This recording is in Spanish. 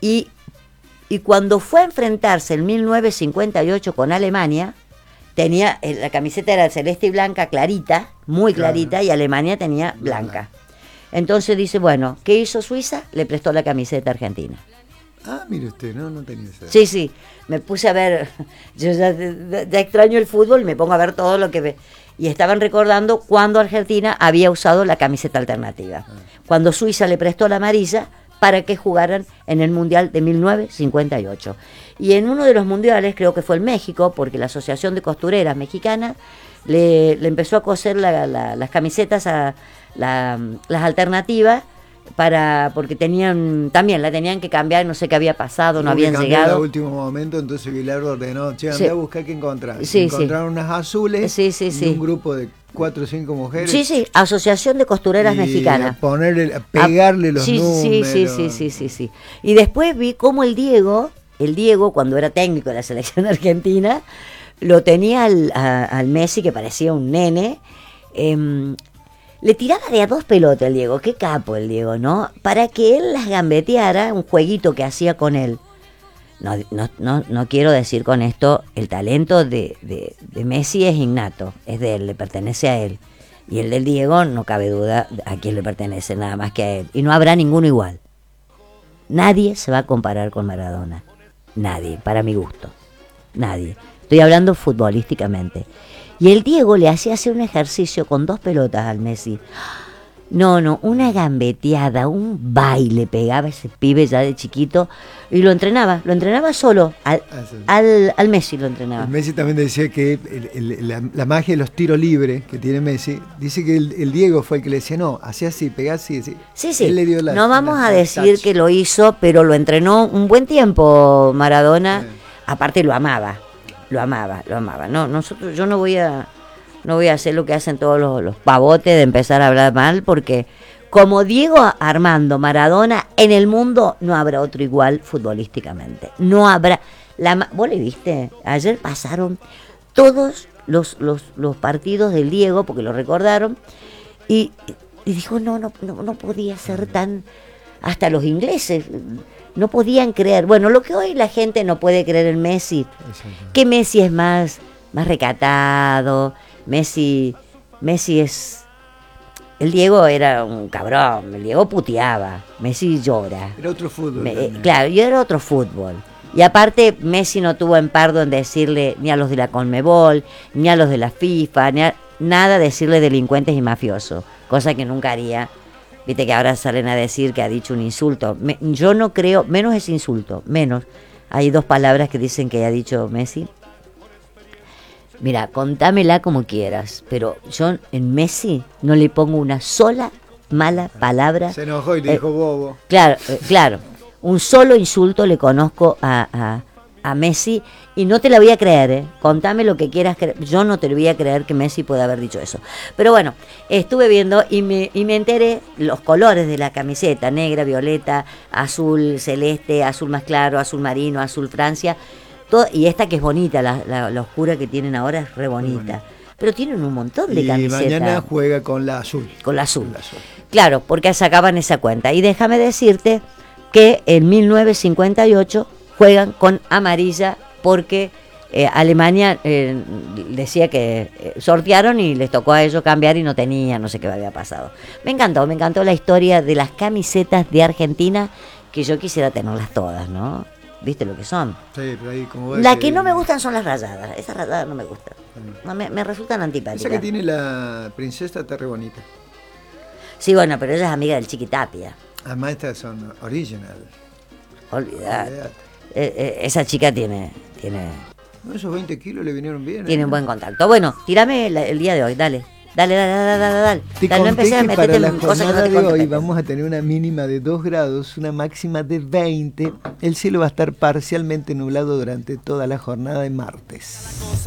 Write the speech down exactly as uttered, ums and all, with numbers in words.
y, y cuando fue a enfrentarse en mil novecientos cincuenta y ocho con Alemania, tenía, la camiseta era celeste y blanca clarita, muy clarita, claro. Y Alemania tenía blanca. Entonces dice, bueno, ¿qué hizo Suiza? Le prestó la camiseta a Argentina. Ah, mire usted, no, no tenía esa. Sí, sí, me puse a ver, yo ya, ya extraño el fútbol y me pongo a ver todo lo que ve. Y estaban recordando cuando Argentina había usado la camiseta alternativa. Ah. Cuando Suiza le prestó la amarilla para que jugaran en el Mundial de mil novecientos cincuenta y ocho. Y en uno de los mundiales, creo que fue en México, porque la Asociación de Costureras Mexicanas le, le empezó a coser la, la, las camisetas, a la, las alternativas, para porque tenían también la tenían que cambiar, no sé qué había pasado, no habían llegado. En último momento, entonces Vilar ordenó, che, andá sí. a buscar qué encontrar. Sí, encontraron sí. unas azules sí, sí, y sí. un grupo de cuatro o cinco mujeres. Sí, sí, Asociación de Costureras y Mexicanas. A ponerle, a pegarle a, los sí, números. Sí, sí, sí, sí, sí, sí. Y después vi cómo el Diego, el Diego, cuando era técnico de la selección argentina, lo tenía al, a, al Messi, que parecía un nene. Eh, Le tiraba de a dos pelotas el Diego, qué capo el Diego, ¿no? Para que él las gambeteara, un jueguito que hacía con él. No, no, no, no quiero decir con esto, el talento de, de, de Messi es innato, es de él, le pertenece a él. Y el del Diego, no cabe duda a quién le pertenece, nada más que a él. Y no habrá ninguno igual. Nadie se va a comparar con Maradona. Nadie, para mi gusto. Nadie. Estoy hablando futbolísticamente. Y el Diego le hacía hacer un ejercicio con dos pelotas al Messi. No, no, una gambeteada, un baile pegaba ese pibe ya de chiquito y lo entrenaba, lo entrenaba solo, al, ah, sí. al, al Messi lo entrenaba. El Messi también decía que el, el, la, la magia de los tiros libres que tiene Messi, dice que el, el Diego fue el que le decía, no, hacía así, pegá así, así. Sí, sí, Él le dio la, no vamos la, a la decir touch. Que lo hizo, pero lo entrenó un buen tiempo Maradona, sí. Aparte lo amaba. Lo amaba, lo amaba. No, nosotros, yo no voy a, no voy a hacer lo que hacen todos los, los pavotes de empezar a hablar mal, porque como Diego Armando Maradona en el mundo no habrá otro igual futbolísticamente. No habrá. La, ¿Vos le viste? Ayer pasaron todos los, los, los partidos del Diego, porque lo recordaron, y, y dijo, no, no, no, no podía ser tan. Hasta los ingleses no podían creer. Bueno, lo que hoy la gente no puede creer en Messi, que Messi es más, más recatado, Messi, Messi es... El Diego era un cabrón, el Diego puteaba, Messi llora. Era otro fútbol. Me, claro, y era otro fútbol. Y aparte Messi no tuvo empardo en decirle ni a los de la Conmebol, ni a los de la FIFA, ni a, nada decirle delincuentes y mafiosos, cosa que nunca haría. Viste que ahora salen a decir que ha dicho un insulto. Me, yo no creo, menos es insulto, menos. Hay dos palabras que dicen que ha dicho Messi. Mira, contámela como quieras, pero yo en Messi no le pongo una sola mala palabra. Se enojó y le dijo eh, bobo. Claro, eh, claro. Un solo insulto le conozco a, a, a Messi y no te la voy a creer, ¿eh? Contame lo que quieras creer. Yo no te lo voy a creer que Messi pueda haber dicho eso. Pero bueno, estuve viendo y me, y me enteré los colores de la camiseta, negra, violeta, azul, celeste, azul más claro, azul marino, azul Francia. Todo, y esta que es bonita, la, la, la oscura que tienen ahora es re bonita. Pero tienen un montón de y camisetas. Y mañana juega con la azul. Con la azul. Con la azul. Claro, porque sacaban esa cuenta. Y déjame decirte que en mil novecientos cincuenta y ocho juegan con amarilla porque eh, Alemania eh, decía que eh, sortearon y les tocó a ellos cambiar y no tenían, no sé qué había pasado. Me encantó, me encantó la historia de las camisetas de Argentina, que yo quisiera tenerlas todas, ¿no? ¿Viste lo que son? Sí, pero ahí como Las que no me gustan son las rayadas, esas rayadas no me gustan, no, me, me resultan antipáticas. Esa que tiene la princesa está re bonita. Sí, bueno, pero ella es amiga del Chiquitapia. Además estas son original. Olvidate. Olvidate. Eh, eh, esa chica tiene... tiene no, esos veinte kilos le vinieron bien. Tiene ¿eh? un buen contacto. Bueno, tirame la, el día de hoy, dale. Dale, dale, dale, dale, dale. Te dale no empecé a meterte en cosas que no te de hoy competen. vamos a tener una mínima de dos grados, una máxima de veinte. El cielo va a estar parcialmente nublado durante toda la jornada de martes.